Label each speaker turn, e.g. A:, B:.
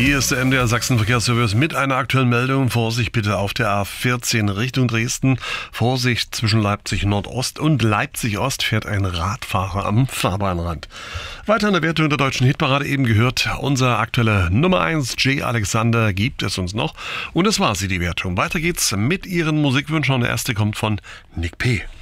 A: Hier ist der MDR Sachsen Verkehrsservice mit einer aktuellen Meldung. Vorsicht bitte auf der A14 Richtung Dresden. Vorsicht, zwischen Leipzig Nordost und Leipzig Ost fährt ein Radfahrer am Fahrbahnrand. Weiter in der Wertung der deutschen Hitparade eben gehört. Unser aktueller Nummer 1, J. Alexander, gibt es uns noch. Und das war sie, die Wertung. Weiter geht's mit Ihren Musikwünschen. Der erste kommt von Nick P.